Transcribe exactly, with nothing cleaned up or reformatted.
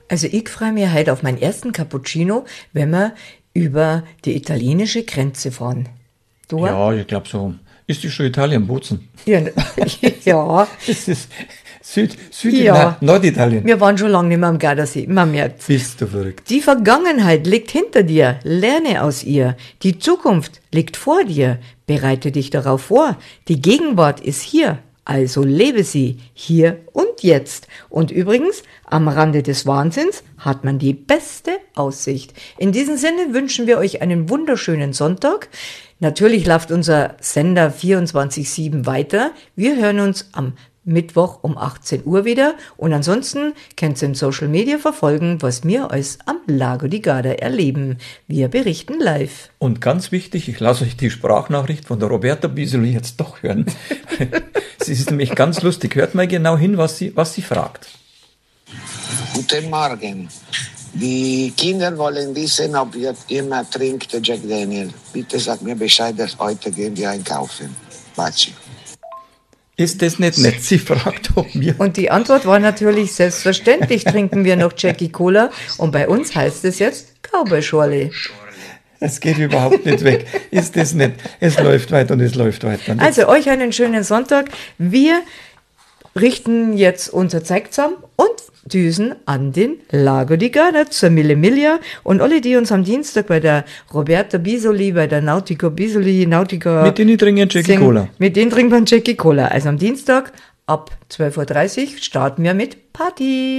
Also ich freue mich heute auf meinen ersten Cappuccino, wenn wir über die italienische Grenze fahren. Du? Ja, ich glaube so. Ist die schon Italien, Bozen? Ja. Ja. Das ist Süd, Süd Ja. Nein, Norditalien. Wir waren schon lange nicht mehr am Gardasee, man merkt's. Bist du verrückt. Die Vergangenheit liegt hinter dir, lerne aus ihr. Die Zukunft liegt vor dir, bereite dich darauf vor. Die Gegenwart ist hier, also lebe sie, hier und jetzt. Und übrigens, am Rande des Wahnsinns hat man die beste Aussicht. In diesem Sinne wünschen wir euch einen wunderschönen Sonntag. Natürlich läuft unser Sender vierundzwanzig sieben weiter. Wir hören uns am Mittwoch um achtzehn Uhr wieder. Und ansonsten könnt ihr im Social Media verfolgen, was wir alles am Lago di Garda erleben. Wir berichten live. Und ganz wichtig, ich lasse euch die Sprachnachricht von der Roberta Bisoli jetzt doch hören. Sie ist nämlich ganz lustig. Hört mal genau hin, was sie, was sie fragt. Guten Morgen. Die Kinder wollen wissen, ob ihr immer trinkt Jack Daniel. Bitte sag mir Bescheid, dass heute gehen wir einkaufen. Baci. Ist das nicht nett? Sie fragt, ob wir... Und die Antwort war natürlich, selbstverständlich trinken wir noch Jackie Cola. Und bei uns heißt es jetzt Cowboy-Schorle. Es geht überhaupt nicht weg. Ist das nicht? Es läuft weiter und es läuft weiter. Also euch einen schönen Sonntag. Wir richten jetzt unser Zeug zusammen und düsen an den Lago di Garda zur Mille Miglia. Und alle, die uns am Dienstag bei der Roberta Bisoli, bei der Nautico Bisoli, Nautica... Mit denen trinken Jackie Cola. Mit denen trinkt man Jackie Cola. Also am Dienstag ab zwölf Uhr dreißig starten wir mit Party.